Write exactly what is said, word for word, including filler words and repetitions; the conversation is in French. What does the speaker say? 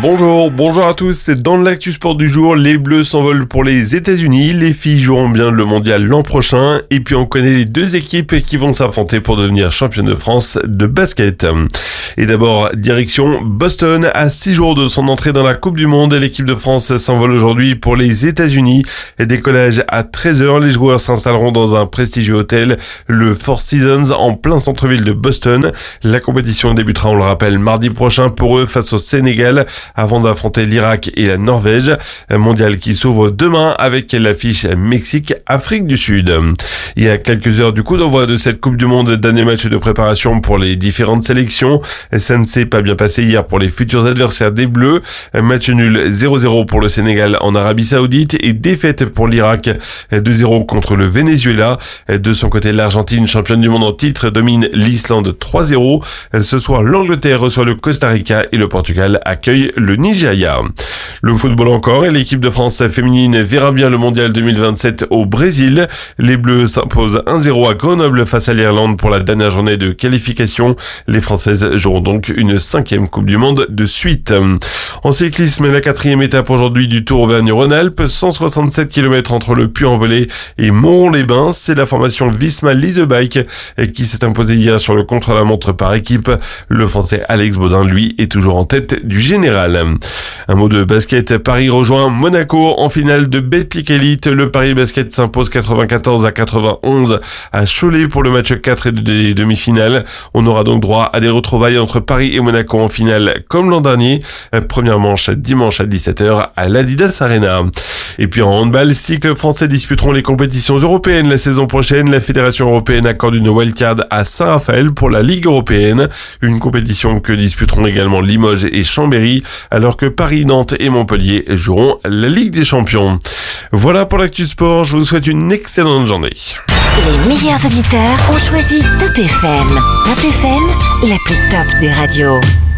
Bonjour, bonjour à tous, c'est dans l'actu sport du jour, les Bleus s'envolent pour les États-Unis, les filles joueront bien le mondial l'an prochain, et puis on connaît les deux équipes qui vont s'affronter pour devenir championnes de France de basket. Et d'abord, direction Boston, à six jours de son entrée dans la Coupe du Monde, l'équipe de France s'envole aujourd'hui pour les États-Unis. Décollage à treize heures, les joueurs s'installeront dans un prestigieux hôtel, le Four Seasons, en plein centre-ville de Boston. La compétition débutera, on le rappelle, mardi prochain pour eux face au Sénégal, avant d'affronter l'Irak et la Norvège. Mondial qui s'ouvre demain avec l'affiche Mexique-Afrique du Sud. Il y a quelques heures du coup d'envoi de cette Coupe du Monde, dernier match de préparation pour les différentes sélections. Ça ne s'est pas bien passé hier pour les futurs adversaires des Bleus. Match nul zéro zéro pour le Sénégal en Arabie Saoudite et défaite pour l'Irak deux zéro contre le Venezuela. De son côté, l'Argentine, championne du monde en titre, domine l'Islande trois zéro. Ce soir, l'Angleterre reçoit le Costa Rica et le Portugal accueille le Nigeria. Le football encore, et l'équipe de France féminine verra bien le mondial deux mille vingt-sept au Brésil. Les Bleus s'imposent un zéro à Grenoble face à l'Irlande pour la dernière journée de qualification. Les Françaises joueront donc une cinquième Coupe du Monde de suite. En cyclisme, la quatrième étape aujourd'hui du Tour Auvergne-Rhône-Alpes, cent soixante-sept kilomètres entre le Puy-en-Velay et Montron-les-Bains. C'est la formation Visma Lease Bike qui s'est imposée hier sur le contre-la-montre par équipe. Le Français Alex Baudin, lui, est toujours en tête du général. Un mot de basket, Paris rejoint Monaco en finale de Betclic Elite. Le Paris Basket s'impose quatre-vingt-quatorze à quatre-vingt-onze à Cholet pour le match quatre et des demi-finales. On aura donc droit à des retrouvailles entre Paris et Monaco en finale comme l'an dernier. Première manche dimanche à dix-sept heures à l'Adidas Arena. Et puis en handball, six clubs français disputeront les compétitions européennes la saison prochaine. La Fédération européenne accorde une wildcard à Saint-Raphaël pour la Ligue européenne. Une compétition que disputeront également Limoges et Chambéry, alors que Paris, Nantes et Montpellier joueront la Ligue des Champions. Voilà pour l'actu sport, je vous souhaite une excellente journée. Les meilleurs auditeurs ont choisi Top F M. Top F M, la plus top des radios.